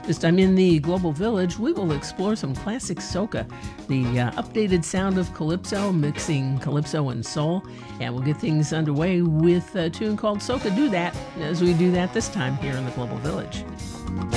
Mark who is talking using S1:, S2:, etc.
S1: This time in the Global Village, we will explore some classic soca, the updated sound of calypso, mixing calypso and soul, and we'll get things underway with a tune called Soca Do That as we do that this time here in the Global Village.